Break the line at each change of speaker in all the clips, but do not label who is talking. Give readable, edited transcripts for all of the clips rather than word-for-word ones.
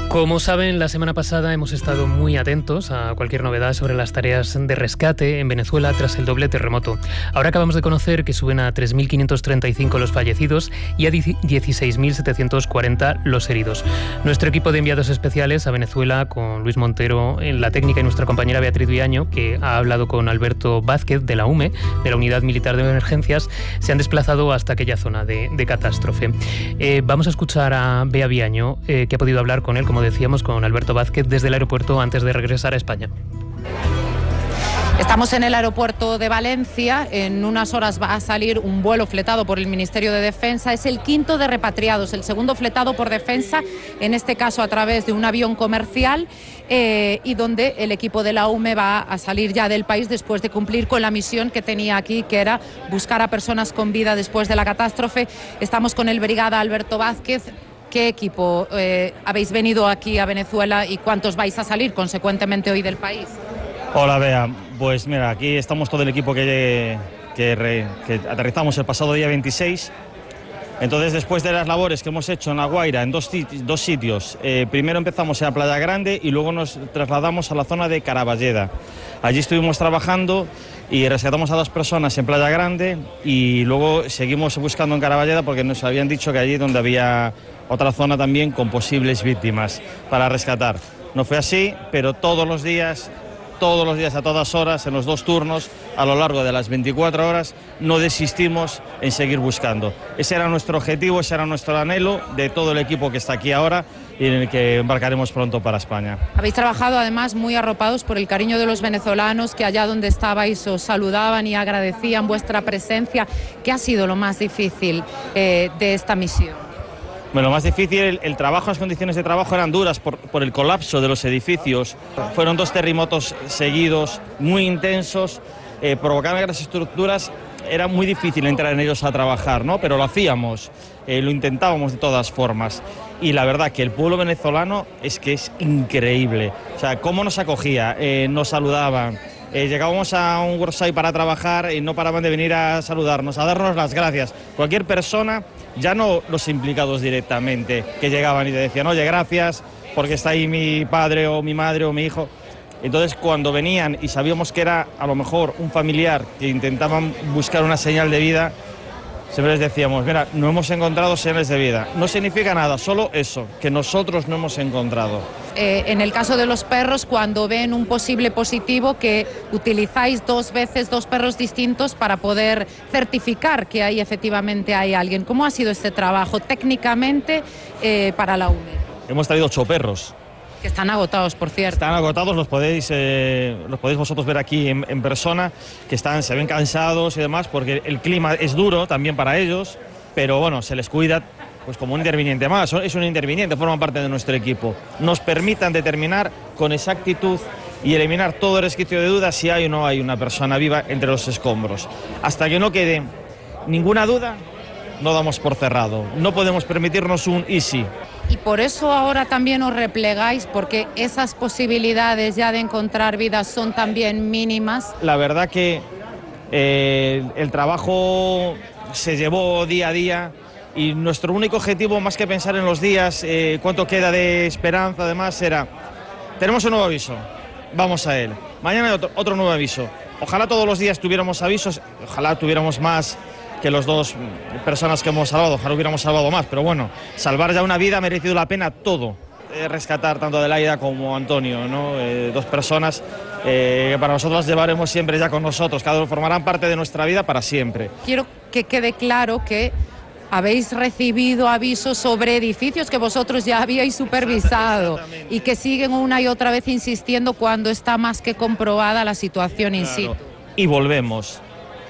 Como saben, la semana pasada hemos estado muy atentos a cualquier novedad sobre las tareas de rescate en Venezuela tras el doble terremoto. Ahora acabamos de conocer que suben a 3.535 los fallecidos y a 16.740 los heridos. Nuestro equipo de enviados especiales a Venezuela, con Luis Montero en la técnica y nuestra compañera Beatriz Viaño, que ha hablado con Alberto Vázquez de la UME, de la Unidad Militar de Emergencias, se han desplazado hasta aquella zona de catástrofe. Vamos a escuchar a Bea Viaño, que ha podido hablar con él, como decíamos, con Alberto Vázquez desde el aeropuerto antes de regresar a España.
Estamos en el aeropuerto de Valencia. En unas horas va a salir un vuelo fletado por el Ministerio de Defensa. Es el quinto de repatriados, el segundo fletado por Defensa, en este caso a través de un avión comercial, y donde el equipo de la UME va a salir ya del país después de cumplir con la misión que tenía aquí, que era buscar a personas con vida después de la catástrofe. Estamos con el brigada Alberto Vázquez. ¿Qué equipo habéis venido aquí a Venezuela y cuántos vais a salir consecuentemente hoy del país?
Hola, Bea. Pues mira, aquí estamos todo el equipo que aterrizamos el pasado día 26. Entonces, después de las labores que hemos hecho en La Guaira, en dos sitios, primero empezamos en la Playa Grande y luego nos trasladamos a la zona de Caraballeda. Allí estuvimos trabajando y rescatamos a 2 personas en Playa Grande y luego seguimos buscando en Caraballeda porque nos habían dicho que allí donde había otra zona también con posibles víctimas para rescatar. No fue así, pero todos los días, a todas horas, en los 2 turnos, a lo largo de las 24 horas, no desistimos en seguir buscando. Ese era nuestro objetivo, ese era nuestro anhelo de todo el equipo que está aquí ahora y en el que embarcaremos pronto para España.
Habéis trabajado además muy arropados por el cariño de los venezolanos que allá donde estabais os saludaban y agradecían vuestra presencia. ¿Qué ha sido lo más difícil de esta misión?
Bueno, lo más difícil, el trabajo, las condiciones de trabajo eran duras por el colapso de los edificios. Fueron 2 terremotos seguidos, muy intensos, provocaron grandes estructuras. Era muy difícil entrar en ellos a trabajar, ¿no? Pero lo hacíamos, lo intentábamos de todas formas. Y la verdad que el pueblo venezolano es que es increíble. O sea, cómo nos acogía, nos saludaban. Llegábamos a un worksite para trabajar y no paraban de venir a saludarnos, a darnos las gracias. Cualquier persona, ya no los implicados directamente, que llegaban y te decían, oye, gracias, porque está ahí mi padre o mi madre o mi hijo. Entonces, cuando venían y sabíamos que era a lo mejor un familiar que intentaban buscar una señal de vida, siempre les decíamos, mira, no hemos encontrado señales de vida. No significa nada, solo eso, que nosotros no hemos encontrado.
En el caso de los perros, cuando ven un posible positivo, que utilizáis 2 veces 2 perros distintos para poder certificar que ahí efectivamente hay alguien. ¿Cómo ha sido este trabajo técnicamente para la UME?
Hemos traído 8 perros.
Que están agotados, por cierto.
Están agotados, los podéis vosotros ver aquí en persona, que se ven cansados y demás, porque el clima es duro también para ellos, pero bueno, se les cuida pues como un interviniente más. Es un interviniente, forman parte de nuestro equipo. Nos permitan determinar con exactitud y eliminar todo resquicio de duda si hay o no hay una persona viva entre los escombros. Hasta que no quede ninguna duda, no damos por cerrado. No podemos permitirnos un easy.
Y por eso ahora también os replegáis, porque esas posibilidades ya de encontrar vidas son también mínimas.
La verdad que el trabajo se llevó día a día y nuestro único objetivo, más que pensar en los días, cuánto queda de esperanza, además, era, tenemos un nuevo aviso, vamos a él. Mañana hay otro nuevo aviso. Ojalá todos los días tuviéramos avisos, ojalá tuviéramos más que los 2 personas que hemos salvado, ojalá hubiéramos salvado más, pero bueno, salvar ya una vida ha merecido la pena todo. Rescatar tanto a Adelaida como a Antonio, ¿no? 2 personas que para nosotros las llevaremos siempre ya con nosotros, cada uno formarán parte de nuestra vida para siempre.
Quiero que quede claro que habéis recibido avisos sobre edificios que vosotros ya habíais supervisado y que siguen una y otra vez insistiendo cuando está más que comprobada la situación in situ.
Y volvemos,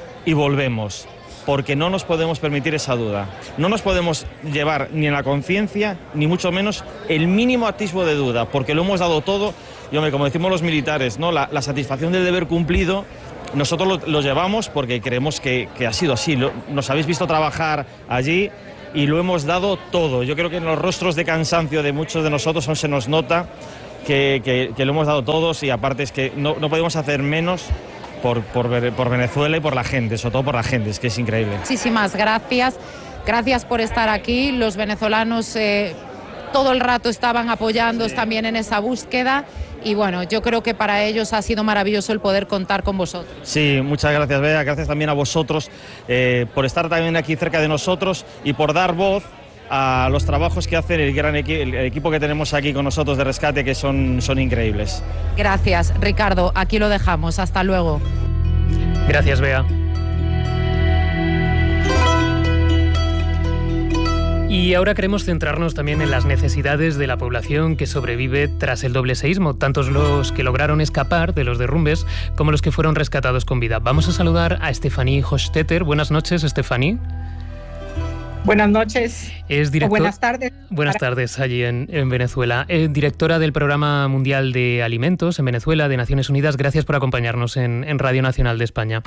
porque no nos podemos permitir esa duda. No nos podemos llevar ni en la conciencia, ni mucho menos el mínimo atisbo de duda, porque lo hemos dado todo. Y hombre, como decimos los militares, ¿no? La satisfacción del deber cumplido, nosotros lo llevamos porque creemos que ha sido así. Nos habéis visto trabajar allí y lo hemos dado todo. Yo creo que en los rostros de cansancio de muchos de nosotros se nos nota que lo hemos dado todos, y aparte es que no podemos hacer menos por Venezuela y por la gente, sobre todo por la gente, es que es increíble.
Muchísimas gracias. Gracias por estar aquí. Los venezolanos todo el rato estaban apoyándoos también en esa búsqueda. Y bueno, yo creo que para ellos ha sido maravilloso el poder contar con vosotros.
Sí, muchas gracias, Bea. Gracias también a vosotros por estar también aquí cerca de nosotros y por dar voz a los trabajos que hacen el equipo que tenemos aquí con nosotros de rescate, que son increíbles.
Gracias, Ricardo. Aquí lo dejamos. Hasta luego.
Gracias, Bea. Y ahora queremos centrarnos también en las necesidades de la población que sobrevive tras el doble seísmo, tantos los que lograron escapar de los derrumbes como los que fueron rescatados con vida. Vamos a saludar a Stefanie Hochstetter. Buenas noches, Stefanie.
Buenas noches.
Buenas tardes. Buenas tardes allí en Venezuela. Directora del Programa Mundial de Alimentos en Venezuela de Naciones Unidas. Gracias por acompañarnos en Radio Nacional de España.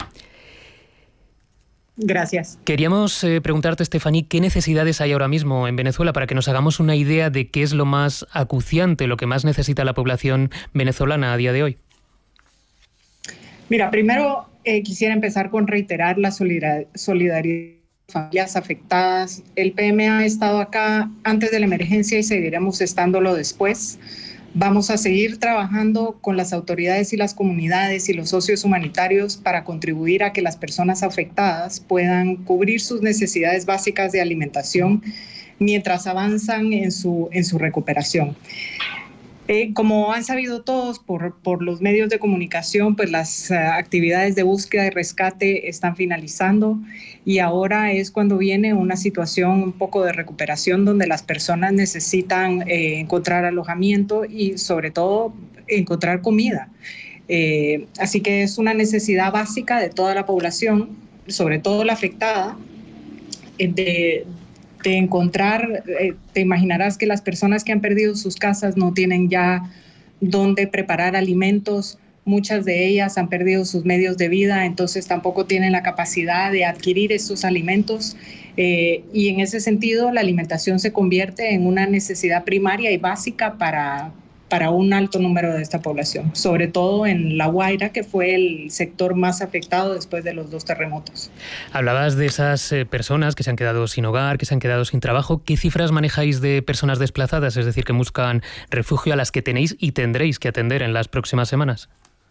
Gracias.
Queríamos preguntarte, Stefanie, ¿qué necesidades hay ahora mismo en Venezuela para que nos hagamos una idea de qué es lo más acuciante, lo que más necesita la población venezolana a día de hoy?
Mira, primero quisiera empezar con reiterar la solidaridad a familias afectadas. El PMA ha estado acá antes de la emergencia y seguiremos estándolo después. Vamos a seguir trabajando con las autoridades y las comunidades y los socios humanitarios para contribuir a que las personas afectadas puedan cubrir sus necesidades básicas de alimentación mientras avanzan en su recuperación. Como han sabido todos por los medios de comunicación, pues las actividades de búsqueda y rescate están finalizando y ahora es cuando viene una situación un poco de recuperación donde las personas necesitan encontrar alojamiento y sobre todo encontrar comida. Así que es una necesidad básica de toda la población, sobre todo la afectada, de encontrar, te imaginarás que las personas que han perdido sus casas no tienen ya dónde preparar alimentos, muchas de ellas han perdido sus medios de vida, entonces tampoco tienen la capacidad de adquirir esos alimentos y en ese sentido la alimentación se convierte en una necesidad primaria y básica para un alto número de esta población, sobre todo en La Guaira, que fue el sector más afectado después de los 2 terremotos.
Hablabas de esas personas que se han quedado sin hogar, que se han quedado sin trabajo. ¿Qué cifras manejáis de personas desplazadas, es decir, que buscan refugio, a las que tenéis y tendréis que atender en las próximas semanas?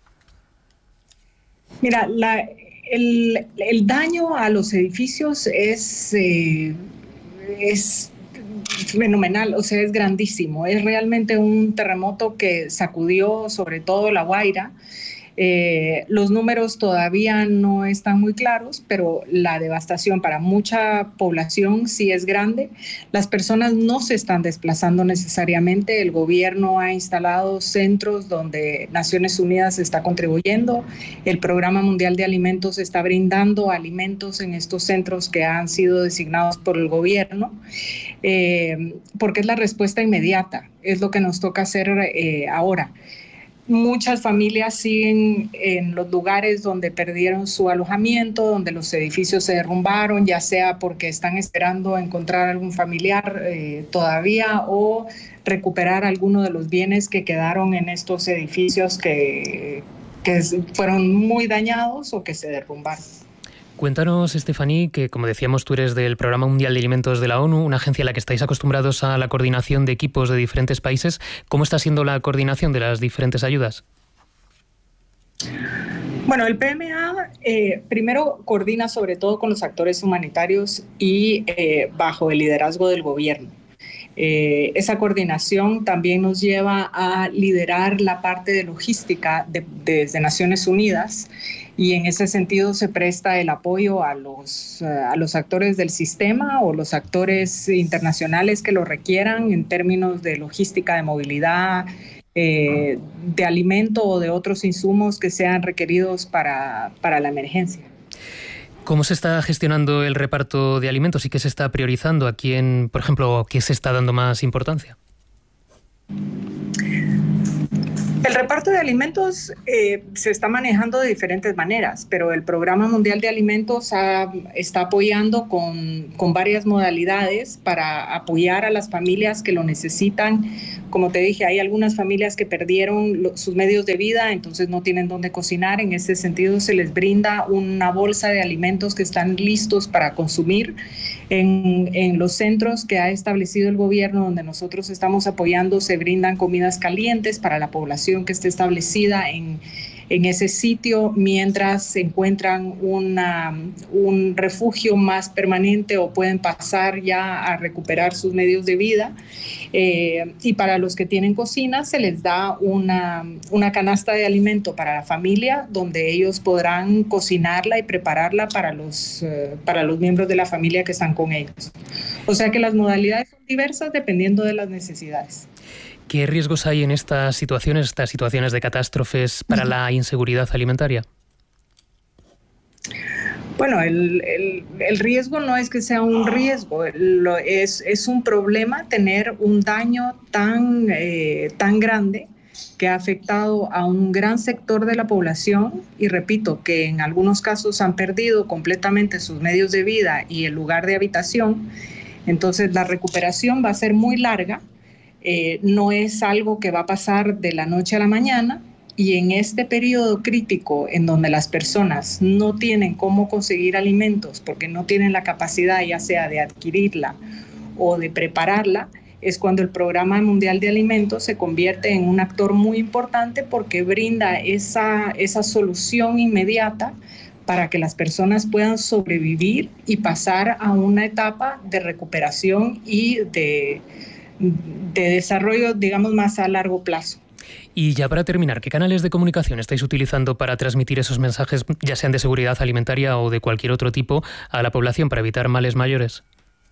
Mira, el daño a los edificios es fenomenal, o sea, es grandísimo. Es realmente un terremoto que sacudió sobre todo La Guaira. Los números todavía no están muy claros, pero la devastación para mucha población sí es grande. Las personas no se están desplazando necesariamente. El gobierno ha instalado centros donde Naciones Unidas está contribuyendo. El Programa Mundial de Alimentos está brindando alimentos en estos centros que han sido designados por el gobierno, porque es la respuesta inmediata, es lo que nos toca hacer ahora. Muchas familias siguen en los lugares donde perdieron su alojamiento, donde los edificios se derrumbaron, ya sea porque están esperando encontrar algún familiar todavía o recuperar alguno de los bienes que quedaron en estos edificios que fueron muy dañados o que se derrumbaron.
Cuéntanos, Stefanie, que como decíamos tú eres del Programa Mundial de Alimentos de la ONU, una agencia en la que estáis acostumbrados a la coordinación de equipos de diferentes países. ¿Cómo está siendo la coordinación de las diferentes ayudas?
Bueno, el PMA primero coordina sobre todo con los actores humanitarios y bajo el liderazgo del gobierno. Esa coordinación también nos lleva a liderar la parte de logística desde Naciones Unidas y en ese sentido se presta el apoyo a los actores del sistema o los actores internacionales que lo requieran en términos de logística, de movilidad, de alimento o de otros insumos que sean requeridos para la emergencia.
¿Cómo se está gestionando el reparto de alimentos y qué se está priorizando? ¿A quién, por ejemplo, qué se está dando más importancia?
El reparto de alimentos se está manejando de diferentes maneras, pero el Programa Mundial de Alimentos está apoyando con varias modalidades para apoyar a las familias que lo necesitan. Como te dije, hay algunas familias que perdieron sus medios de vida, entonces no tienen dónde cocinar. En ese sentido, se les brinda una bolsa de alimentos que están listos para consumir en los centros que ha establecido el gobierno, donde nosotros estamos apoyando. Se brindan comidas calientes para la población que esté establecida en ese sitio, mientras se encuentran un refugio más permanente o pueden pasar ya a recuperar sus medios de vida. Y para los que tienen cocina, se les da una canasta de alimento para la familia, donde ellos podrán cocinarla y prepararla para los miembros de la familia que están con ellos. O sea que las modalidades son diversas dependiendo de las necesidades.
¿Qué riesgos hay en estas situaciones de catástrofes para la inseguridad alimentaria?
Bueno, el riesgo no es que sea un riesgo, es un problema tener un daño tan grande que ha afectado a un gran sector de la población, y repito que en algunos casos han perdido completamente sus medios de vida y el lugar de habitación. Entonces la recuperación va a ser muy larga. No es algo que va a pasar de la noche a la mañana, y en este periodo crítico en donde las personas no tienen cómo conseguir alimentos porque no tienen la capacidad ya sea de adquirirla o de prepararla, es cuando el Programa Mundial de Alimentos se convierte en un actor muy importante, porque brinda esa solución inmediata para que las personas puedan sobrevivir y pasar a una etapa de recuperación y de desarrollo, digamos, más a largo plazo.
Y ya para terminar, ¿qué canales de comunicación estáis utilizando para transmitir esos mensajes, ya sean de seguridad alimentaria o de cualquier otro tipo, a la población para evitar males mayores?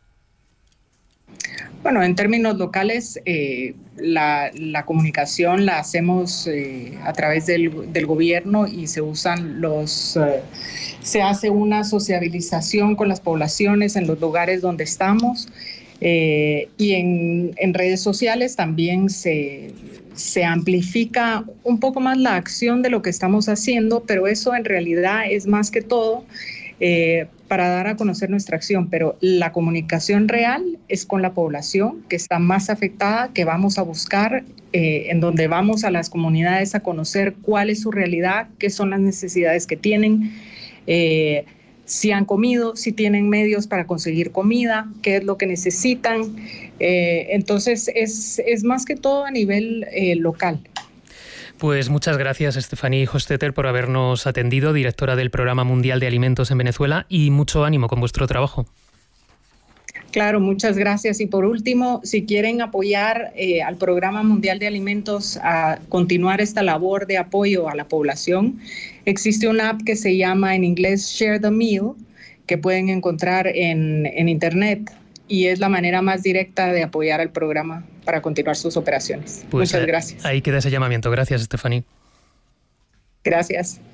Bueno, en términos locales, la comunicación la hacemos a través del gobierno, y se usan se hace una sociabilización con las poblaciones en los lugares donde estamos. Y en redes sociales también se amplifica un poco más la acción de lo que estamos haciendo, pero eso en realidad es más que todo para dar a conocer nuestra acción. Pero la comunicación real es con la población que está más afectada, que vamos a buscar, en donde vamos a las comunidades a conocer cuál es su realidad, qué son las necesidades que tienen, si han comido, si tienen medios para conseguir comida, qué es lo que necesitan. Entonces es más que todo a nivel local.
Pues muchas gracias, Stephanie Hostetter, por habernos atendido, directora del Programa Mundial de Alimentos en Venezuela, y mucho ánimo con vuestro trabajo.
Claro, muchas gracias. Y por último, si quieren apoyar al Programa Mundial de Alimentos a continuar esta labor de apoyo a la población, existe una app que se llama en inglés Share the Meal, que pueden encontrar en internet, y es la manera más directa de apoyar al programa para continuar sus operaciones. Pues muchas gracias.
Ahí queda ese llamamiento. Gracias, Stephanie.
Gracias.